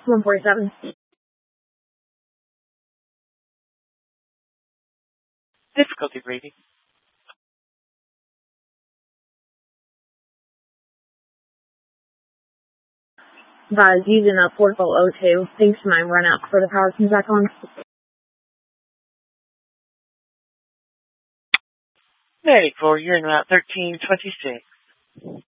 147. Difficulty rating. Advise using a portable O2. Thanks to my run out before the power comes back on. Very cool. You're in Route 1326.